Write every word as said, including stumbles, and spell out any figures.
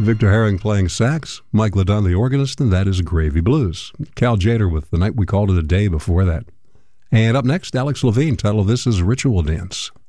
Victor Herring playing sax, Mike LeDun the organist, and that is Gravy Blues. Cal Tjader with The Night We Called It a Day before that. And up next, Alex Levine. Title of this is Ritual Dance.